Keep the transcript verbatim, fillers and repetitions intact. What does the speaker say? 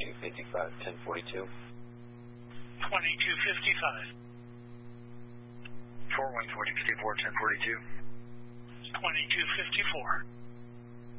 twenty-two fifty-five, ten forty-two. twenty-two fifty-five. four one forty fifty-four, ten forty-two. twenty-two fifty-four.